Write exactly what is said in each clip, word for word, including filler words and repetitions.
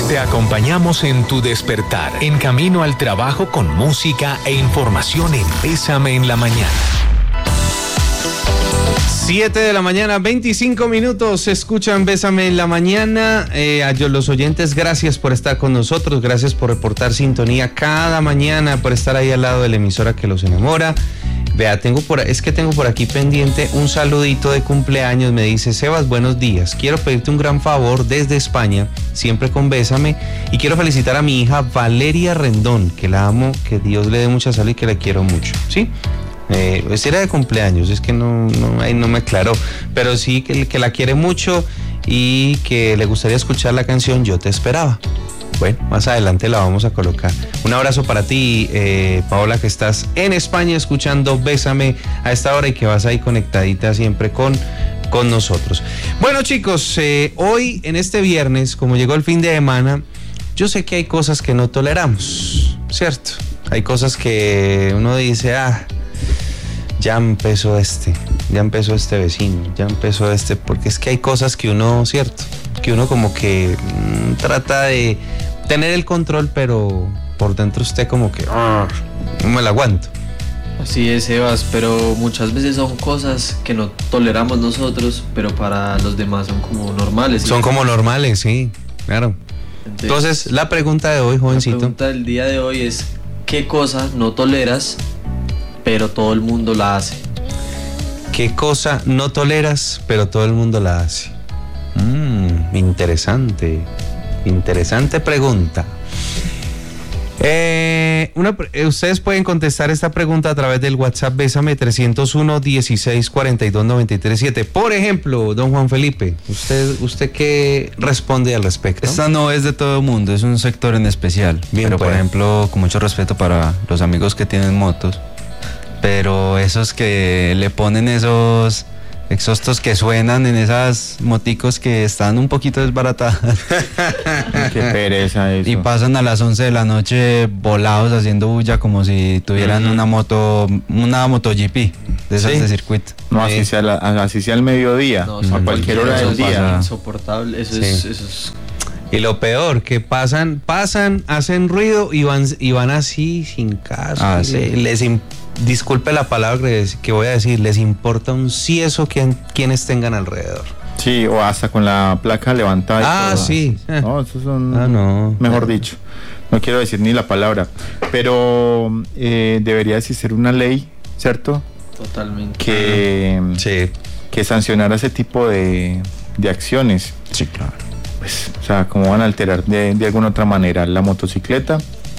Te acompañamos en tu despertar, en camino al trabajo con música e información en Bésame en la Mañana. siete de la mañana, veinticinco minutos, escuchan Bésame en la Mañana. Eh, a los oyentes, gracias por estar con nosotros, gracias por reportar sintonía cada mañana, por estar ahí al lado de la emisora que los enamora. Vea, tengo por, es que tengo por aquí pendiente un saludito de cumpleaños. Me dice: Sebas, buenos días. Quiero pedirte un gran favor desde España, siempre con Bésame, y quiero felicitar a mi hija Valeria Rendón, que la amo, que Dios le dé mucha salud y que la quiero mucho. ¿Sí? Eh, pues era de cumpleaños, es que no, no, ahí no me aclaró, pero sí que, que la quiere mucho y que le gustaría escuchar la canción Yo Te Esperaba. Bueno, más adelante la vamos a colocar. Un abrazo para ti, eh, Paola, que estás en España escuchando Bésame a esta hora y que vas ahí conectadita siempre con, con nosotros. Bueno, chicos, eh, hoy en este viernes, como llegó el fin de semana, yo sé que hay cosas que no toleramos, ¿cierto? Hay cosas que uno dice, ah, ya empezó este, ya empezó este vecino, ya empezó este, porque es que hay cosas que uno, cierto, que uno como que mmm, trata de tener el control, pero por dentro usted como que oh, no me la aguanto. Así es, Sebas, pero muchas veces son cosas que no toleramos nosotros, pero para los demás son como normales. Son como normales, sí, claro. Entonces, Entonces la pregunta de hoy, jovencito. La pregunta del día de hoy es: ¿qué cosa no toleras, pero todo el mundo la hace? ¿Qué cosa no toleras, pero todo el mundo la hace? Mmm, interesante, interesante pregunta. Eh, una, ustedes pueden contestar esta pregunta a través del WhatsApp Bésame trescientos uno, dieciséis, cuarenta y dos, noventa y tres, siete. Por ejemplo, don Juan Felipe, ¿usted, usted qué responde al respecto? Esta no es de todo el mundo, es un sector en especial. Bien, pero pues, por ejemplo, con mucho respeto para los amigos que tienen motos, pero esos que le ponen esos exhaustos que suenan en esas moticos que están un poquito desbaratadas. Qué pereza eso. Y pasan a las once de la noche volados haciendo bulla como si tuvieran uh-huh. una moto, una MotoGP de esas ¿sí? de circuito. No, así sea, la, así sea al mediodía, no, a cualquier hora del día. Insoportable, eso, sí. es, eso es... Y lo peor, que pasan, pasan, hacen ruido y van, y van así sin caso. Ah, sí. Les, les imp- disculpe la palabra que voy a decir, les importa un cieso quien, quienes tengan alrededor. Sí, o hasta con la placa levantada. Ah, y todo. Sí. No, esos son, ah, no. mejor dicho, no quiero decir ni la palabra, pero eh, debería existir una ley, ¿cierto? Totalmente. Que, sí. que sancionara ese tipo de, de acciones. Sí, claro. Pues, o sea, cómo van a alterar de, de alguna otra manera la motocicleta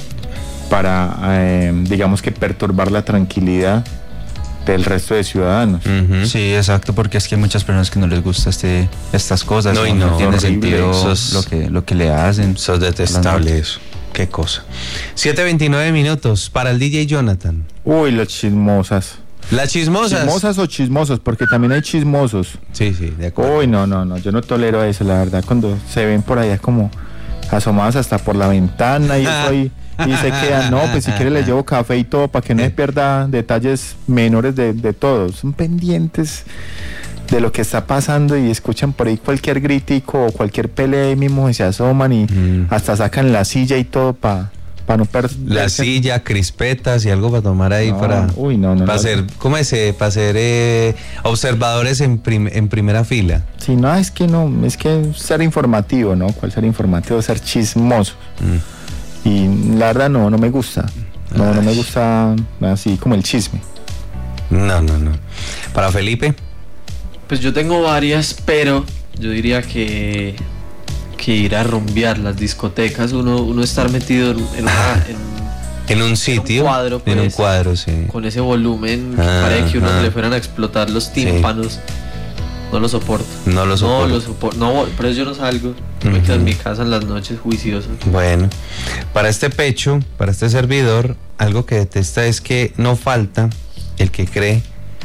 para, eh, digamos que perturbar la tranquilidad del resto de ciudadanos. Uh-huh. Sí, exacto, porque es que hay muchas personas que no les gusta este, estas cosas. No, y no, no, no tiene horrible. sentido Sos, lo que, lo que le hacen. Eso es detestable eso. Qué cosa. siete veintinueve minutos para el D J Jonathan. Uy, las chismosas. Las chismosas. Chismosas o chismosos, porque también hay chismosos. Sí, sí, de acuerdo. Uy, no, no, no, yo no tolero eso, la verdad, cuando se ven por allá como asomadas hasta por la ventana y eso ahí, y se quedan, no, pues si quiere les llevo café y todo para que no se pierda detalles menores de, de todos. Son pendientes de lo que está pasando y escuchan por ahí cualquier gritico o cualquier pelea y mismo y se asoman y mm. hasta sacan la silla y todo para... para no perder la silla, crispetas y algo para tomar ahí no, para, uy, no, no, para no, hacer, no. ¿cómo es? Para ser eh, observadores en, prim, en primera fila. Sí, no, es que no, es que ser informativo, ¿no? ¿Cuál ser informativo? Ser chismoso. Mm. Y la verdad no, no me gusta. No, Ay. no me gusta así como el chisme. No, no, no. ¿Para Felipe? Pues yo tengo varias, pero yo diría que... que ir a rumbear las discotecas, uno, uno estar metido en, en, una, en, en un sitio, en un cuadro, pues, en un cuadro, sí, con ese volumen que ah, parece que uno ah. le fueran a explotar los tímpanos. Sí. No lo soporto. No lo soporto. No lo soporto. No, por eso yo no salgo. Uh-huh. Me quedo en mi casa en las noches juicioso. Bueno, para este pecho, para este servidor, algo que detesta es que no falta el que cree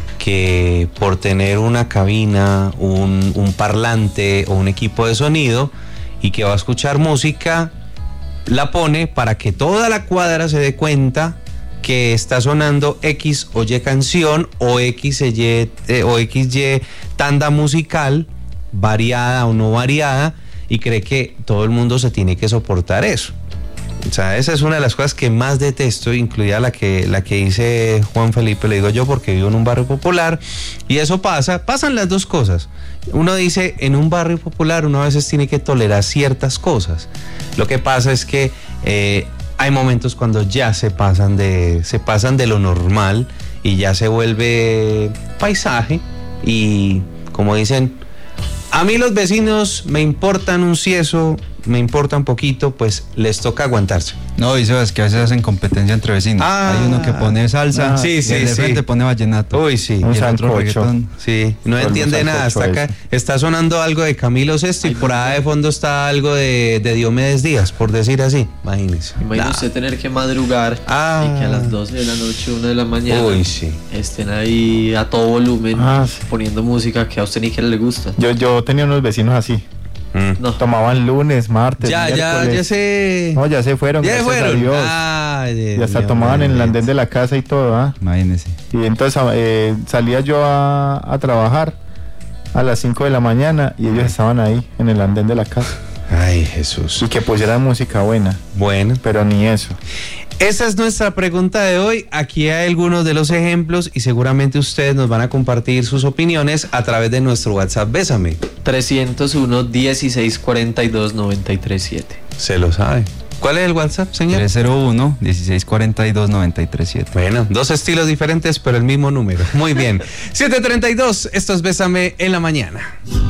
que por tener una cabina, un, un parlante o un equipo de sonido y que va a escuchar música, la pone para que toda la cuadra se dé cuenta que está sonando X o Y canción o X y, eh, o X y tanda musical, variada o no variada, y cree que todo el mundo se tiene que soportar eso. O sea, esa es una de las cosas que más detesto, incluida la que, la que dice Juan Felipe, le digo yo, porque vivo en un barrio popular, y eso pasa, pasan las dos cosas. Uno dice, en un barrio popular uno a veces tiene que tolerar ciertas cosas. Lo que pasa es que eh, hay momentos cuando ya se pasan de, se pasan de lo normal y ya se vuelve paisaje, y como dicen, a mí los vecinos me importan un cieso, me importa un poquito, pues les toca aguantarse. No, y sabes que a veces hacen competencia entre vecinos. Ah, hay uno que pone salsa, ah, sí, y sí, el de sí. frente pone vallenato. Uy, sí. Y el otro reggaetón. Sí, no entiende nada. Está acá, está sonando algo de Camilo Sesto y por allá de fondo está algo de, de Diomedes Díaz, por decir así. Imagínese. Imagínese usted tener que madrugar ah. y que a las doce de la noche, una de la mañana, Uy, sí. estén ahí a todo volumen ah, sí. poniendo música que a usted ni que le gusta. Yo, yo tenía unos vecinos así. Mm. No. Tomaban lunes, martes, Ya, miércoles. ya, ya se... No, ya se fueron, ya gracias fueron. a Dios. Ah, y hasta tomaban en el andén de la casa y todo, ¿ah? Imagínese. Y entonces eh, salía yo a, a trabajar a las cinco de la mañana y ellos estaban ahí en el andén de la casa. Ay, Jesús. Y que pusieran música buena. Bueno. Pero ni eso. Esa es nuestra pregunta de hoy. Aquí hay algunos de los ejemplos y seguramente ustedes nos van a compartir sus opiniones a través de nuestro WhatsApp Bésame. trescientos uno, dieciséis cuarenta y dos, noventa y tres siete. Se lo sabe. ¿Cuál es el WhatsApp, señor? tres cero uno, dieciséis cuarenta y dos, noventa y tres siete. Bueno, dos estilos diferentes, pero el mismo número. Muy bien. siete treinta y dos, esto es Bésame en la mañana.